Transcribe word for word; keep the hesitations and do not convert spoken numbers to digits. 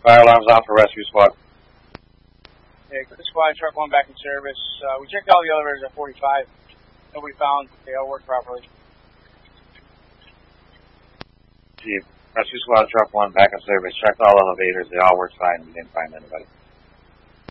Fire alarm's off for rescue squad. Okay, Chris Squad, truck one back in service. Uh, we checked all the elevators at forty-five. Nobody found they all work properly. Chief, rescue squad, truck one back in service. Checked all elevators. They all work fine. We didn't find anybody.